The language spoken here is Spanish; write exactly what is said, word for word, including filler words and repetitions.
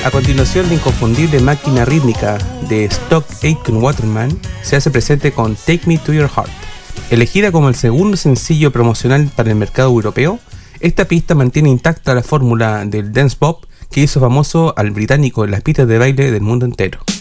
A continuación, la inconfundible máquina rítmica de Stock Aitken Waterman se hace presente con Take Me to Your Heart. Elegida como el segundo sencillo promocional para el mercado europeo, esta pista mantiene intacta la fórmula del dance pop que hizo famoso al británico en las pistas de baile del mundo entero.